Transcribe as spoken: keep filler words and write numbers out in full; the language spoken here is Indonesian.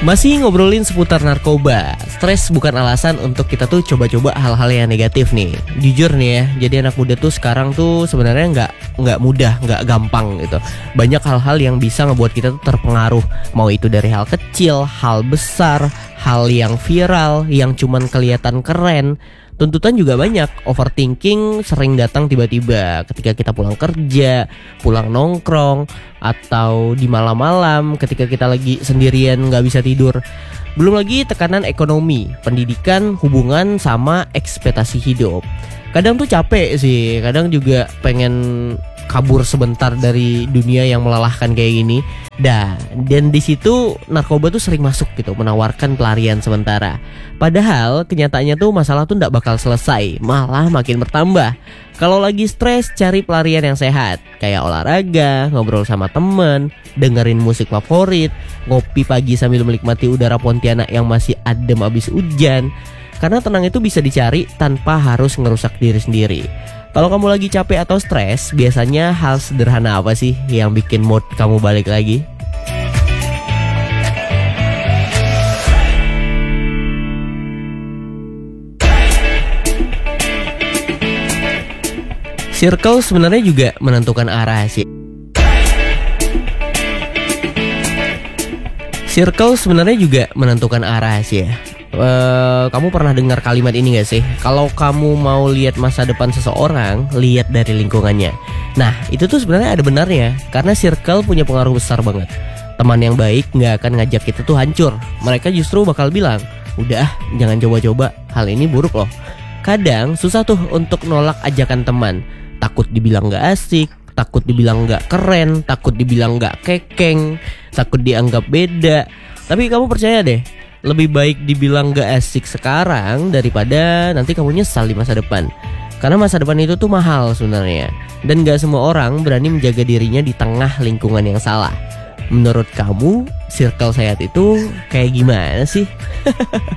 Masih ngobrolin seputar narkoba. Stres bukan alasan untuk kita tuh coba-coba hal-hal yang negatif nih. Jujur nih ya, jadi anak muda tuh sekarang tuh sebenarnya nggak nggak mudah, nggak gampang gitu. Banyak hal-hal yang bisa ngebuat kita tuh terpengaruh. Mau itu dari hal kecil, hal besar, hal yang viral, yang cuman kelihatan keren. Tuntutan juga banyak. Overthinking sering datang tiba-tiba ketika kita pulang kerja, pulang nongkrong, atau di malam-malam ketika kita lagi sendirian gak bisa tidur. Belum lagi tekanan ekonomi, pendidikan, hubungan, sama ekspektasi hidup. Kadang tuh capek sih, kadang juga pengen kabur sebentar dari dunia yang melelahkan kayak gini. Dah, dan di situ narkoba tuh sering masuk gitu, menawarkan pelarian sementara. Padahal kenyataannya tuh masalah tuh nggak bakal selesai, malah makin bertambah. Kalau lagi stres, cari pelarian yang sehat, kayak olahraga, ngobrol sama temen, dengerin musik favorit, ngopi pagi sambil menikmati udara Pontianak yang masih adem abis hujan. Karena tenang itu bisa dicari tanpa harus ngerusak diri sendiri. Kalau kamu lagi capek atau stres, biasanya hal sederhana apa sih yang bikin mood kamu balik lagi? Circle sebenarnya juga menentukan arah sih. Circle sebenarnya juga menentukan arah sih ya. Uh, kamu pernah dengar kalimat ini gak sih? Kalau kamu mau lihat masa depan seseorang, lihat dari lingkungannya. Nah, itu tuh sebenarnya ada benarnya, karena circle punya pengaruh besar banget. Teman yang baik gak akan ngajak kita tuh hancur. Mereka justru bakal bilang, udah, jangan coba-coba, hal ini buruk loh. Kadang susah tuh untuk nolak ajakan teman. Takut dibilang gak asik, takut dibilang gak keren, takut dibilang gak kekeng, takut dianggap beda. Tapi kamu percaya deh, lebih baik dibilang gak asik sekarang daripada nanti kamu nyesal di masa depan. Karena masa depan itu tuh mahal sebenarnya. Dan gak semua orang berani menjaga dirinya di tengah lingkungan yang salah. Menurut kamu, circle sehat itu kayak gimana sih?